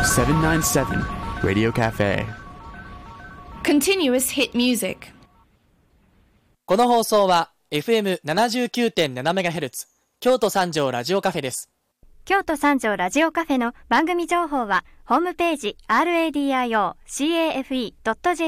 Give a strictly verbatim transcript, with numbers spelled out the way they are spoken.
セブンナインセブン Radio Cafe Continuous Hit Music。 この放送は エフエムななじゅうきゅうてんななメガヘルツ 京都三条ラジオカフェです。 京都三条ラジオカフェの番組情報はホームページ ラディオカフェドットジェーピー